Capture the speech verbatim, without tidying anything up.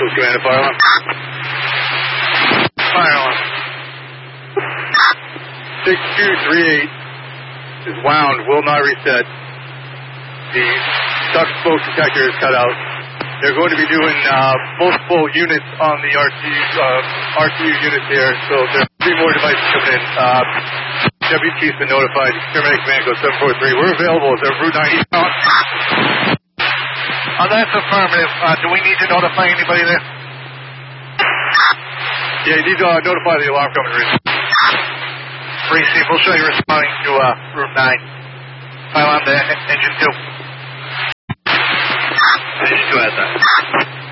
Coast Commander, fire alarm. Fire alarm. six two three eight is wound, will not reset. The duct smoke detector is cut out. They're going to be doing uh, multiple units on the R T U, uh, R T U units here, so there are three more devices coming in. Uh, W T's been notified. Exterminating Command Code seven four three. We're available. Is there Route nine eastbound? Oh, that's affirmative. Uh, do we need to notify anybody there? Yeah, you need to uh, notify the alarm company. Receive. We'll show you responding to uh, Route nine. Fire alarm to engine two. Engine two has that.